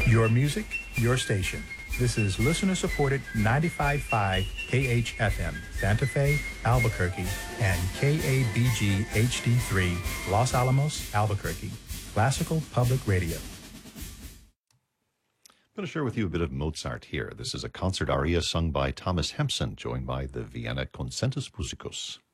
Your music, your station. This is listener-supported 95.5 KHFM, Santa Fe, Albuquerque, and KABG HD3, Los Alamos, Albuquerque. Classical Public Radio. I'm going to share with you a bit of Mozart here. This is a concert aria sung by Thomas Hempson, joined by the Vienna Concertus Musicus.